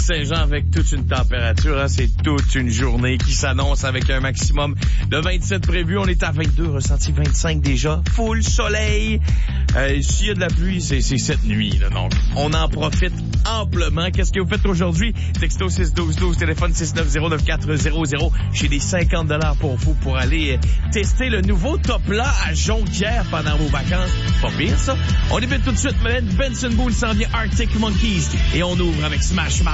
Saint-Jean avec toute une température, hein, c'est toute une journée qui s'annonce avec un maximum de 27 prévu. On est à 22, ressenti 25 déjà. Full soleil. S'il y a de la pluie, c'est cette nuit, là, donc on en profite amplement. Qu'est-ce que vous faites aujourd'hui? Texto 61212, téléphone 690-9400. J'ai des 50$ pour vous pour aller tester le nouveau top-là à Jonquière pendant vos vacances. Pas pire, ça. On débute tout de suite, Benson Boone s'en vient, Arctic Monkeys. Et on ouvre avec Smash Mouth.